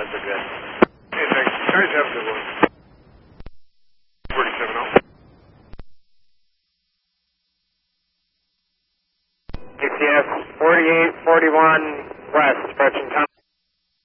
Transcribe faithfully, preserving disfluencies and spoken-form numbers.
guys are good. Hey, thanks. Guys have a good one. forty-seven oh. A C S forty-eight forty-one West, approaching tunnel.